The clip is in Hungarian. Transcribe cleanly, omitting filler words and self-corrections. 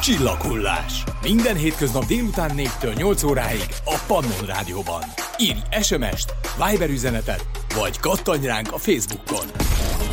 Csillaghullás. Minden hétköznap délután 4-től 8 óráig a Pannon Rádióban. Írj SMS-t, Viber üzenetet, vagy kattanj ránk a Facebookon.